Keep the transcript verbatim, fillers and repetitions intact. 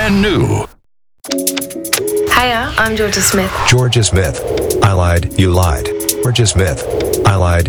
brand new. Hiya, I'm Georgia Smith. Georgia Smith. I lied, you lied. Georgia Smith. I lied,